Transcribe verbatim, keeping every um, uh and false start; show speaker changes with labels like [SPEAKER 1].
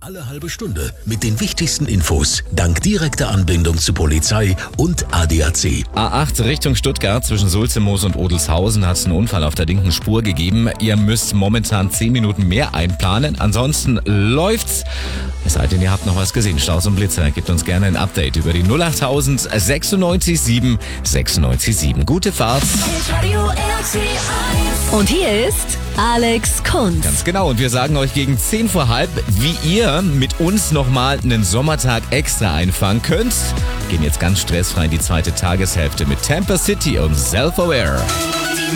[SPEAKER 1] Alle halbe Stunde mit den wichtigsten Infos, dank direkter Anbindung zu Polizei und A D A C.
[SPEAKER 2] A acht Richtung Stuttgart zwischen Sulzemoos und Odelshausen hat es einen Unfall auf der linken Spur gegeben. Ihr müsst momentan zehn Minuten mehr einplanen, ansonsten läuft's. Es sei denn, ihr habt noch was gesehen. Staus und Blitzer, gebt uns gerne ein Update über die null achttausend sechsundneunzig sieben sechsundneunzig sieben. Gute Fahrt.
[SPEAKER 3] Und hier ist Alex Kunz.
[SPEAKER 2] Ganz genau, und wir sagen euch gegen zehn vor halb, wie ihr mit uns nochmal einen Sommertag extra einfangen könnt. Gehen jetzt ganz stressfrei in die zweite Tageshälfte mit Tampa City und Self-Aware.